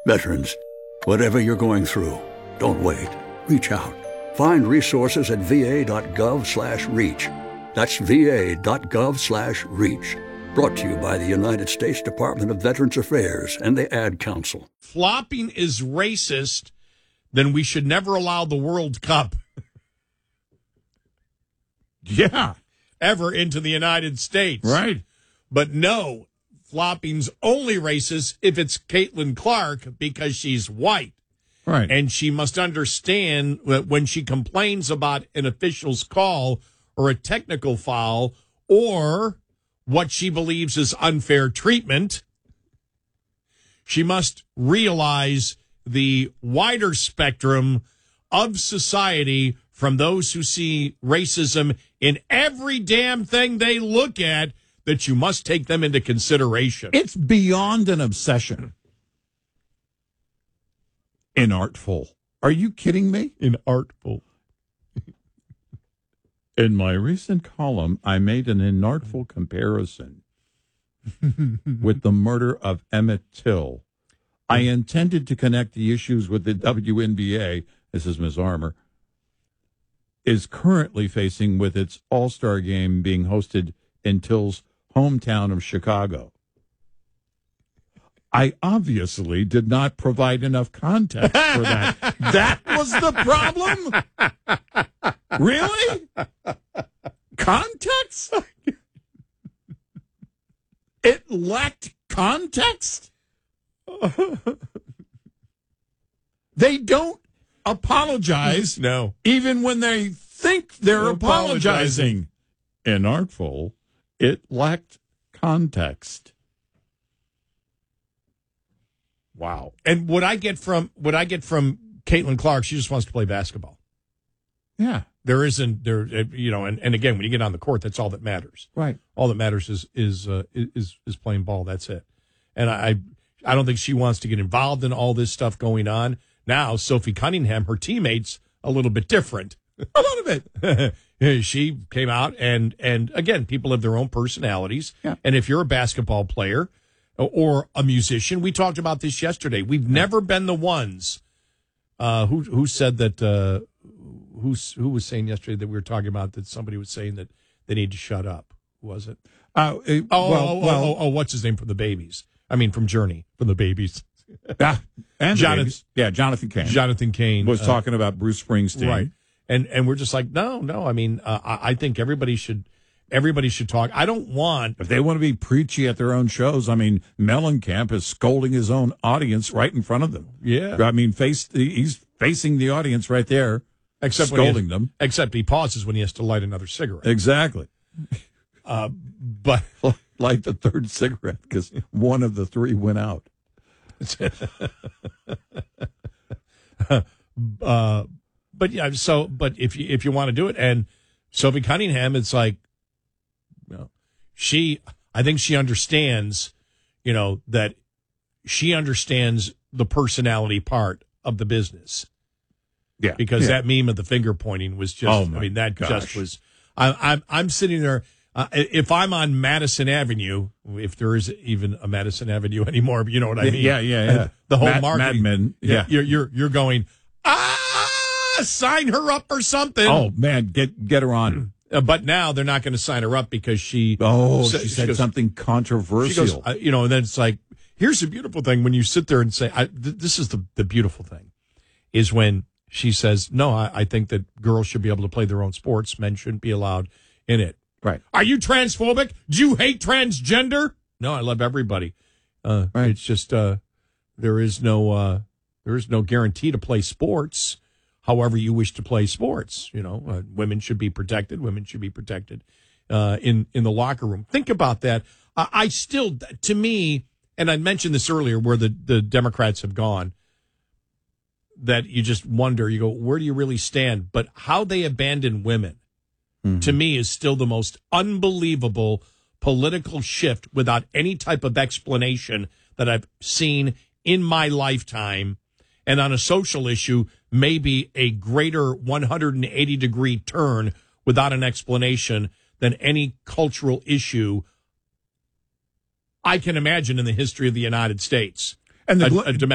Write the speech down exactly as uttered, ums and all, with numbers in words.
Veterans, whatever you're going through, don't wait. Reach out. Find resources at va.gov slash reach. That's va.gov slash reach. Brought to you by the United States Department of Veterans Affairs and the Ad Council. Flopping is racist, then we should never allow the World Cup. Yeah. Ever into the United States. Right. But no, flopping's only racist if it's Caitlin Clark because she's white. Right. And she must understand that when she complains about an official's call or a technical foul or what she believes is unfair treatment, she must realize the wider spectrum of society from those who see racism in every damn thing they look at, that you must take them into consideration. It's beyond an obsession. Inartful. Are you kidding me? Inartful. In my recent column, I made an inartful comparison with the murder of Emmett Till. I intended to connect the issues with the W N B A, this is Miz Armour, is currently facing with its All-Star game being hosted in Till's hometown of Chicago. I obviously did not provide enough context for that. That was the problem? Really? Context? It lacked context? They don't apologize. No. Even when they think they're, They're apologizing. Inartful. It lacked context. Wow. And what I get from what I get from Caitlin Clark, she just wants to play basketball. Yeah. There isn't there, you know, and, and again, when you get on the court, that's all that matters. Right. All that matters is is uh, is is playing ball. That's it. And I I don't think she wants to get involved in all this stuff going on. Now, Sophie Cunningham, her teammates, a little bit different. A little bit. She came out and and again, people have their own personalities. Yeah. And if you're a basketball player or a musician, we talked about this yesterday. We've never been the ones uh, who who said that. Uh, who who was saying yesterday that we were talking about that somebody was saying that they need to shut up? Who was it? Uh, it oh, well, oh, well, oh, oh, what's his name from the Babies? I mean, from Journey, from the Babies. Yeah, and Jonathan, Babies. yeah, Jonathan Cain. Jonathan Cain was uh, talking about Bruce Springsteen, right? And and we're just like, no, no. I mean, uh, I, I think everybody should everybody should talk. I don't want if they want to be preachy at their own shows. I mean, Mellencamp is scolding his own audience right in front of them. Yeah, I mean, face he's facing the audience right there, except scolding when he, them. Except he pauses when he has to light another cigarette. Exactly. Uh, but light the third cigarette because one of the three went out. uh, but yeah, so but if you if you want to do it, and Sophie Cunningham, it's like, you know, she, I think she understands, you know, that she understands the personality part of the business. Yeah, because yeah. that meme of the finger pointing was just, oh I mean, that gosh. just was. I, I'm I'm sitting there. Uh, if I'm on Madison Avenue, if there is even a Madison Avenue anymore, you know what I mean? Yeah, yeah, yeah. The whole Mad, marketing. Mad Men, yeah. You're, you're, you're going, ah, sign her up or something. Oh, man, get get her on. Uh, but now they're not going to sign her up because she. Oh, sa- she said goes, something controversial. She goes, uh, you know, and then it's like, here's the beautiful thing when you sit there and say, I, th- this is the, the beautiful thing, is when she says, no, I, I think that girls should be able to play their own sports. Men shouldn't be allowed in it. Right. Are you transphobic? Do you hate transgender? No, I love everybody. Uh, right. It's just uh, there is no uh, there is no guarantee to play sports. However, you wish to play sports. You know, uh, women should be protected. Women should be protected uh, in in the locker room. Think about that. Uh, I still, to me, and I mentioned this earlier, where the the Democrats have gone. That you just wonder. You go, where do you really stand? But how they abandon women. Mm-hmm. To me, is still the most unbelievable political shift without any type of explanation that I've seen in my lifetime. And on a social issue, maybe a greater one hundred eighty degree turn without an explanation than any cultural issue I can imagine in the history of the United States. And the, a, a